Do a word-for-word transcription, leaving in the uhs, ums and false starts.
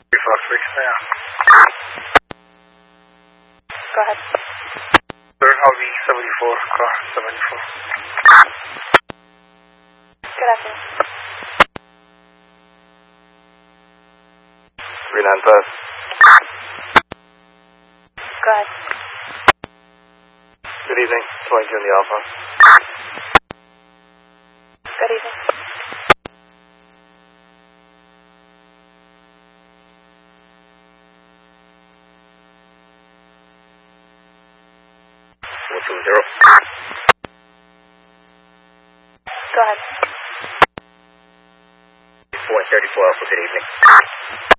Fox six now. Go ahead. Sir, I'll be seventy-four, car seventy-four. Good afternoon. three nine five. Go ahead. Good evening, twenty-two in the Alpha. Good evening. one two zero. Go ahead. one thirty-four Alpha, good evening.